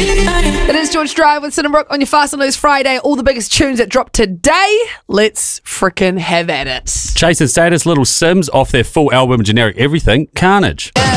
It is George Drive with Sid and Brooke on your Fast and Loose Friday. All the biggest tunes that dropped today. Let's frickin' have at it. Chase and Status, Little Sims off their full album Generic Everything, Carnage.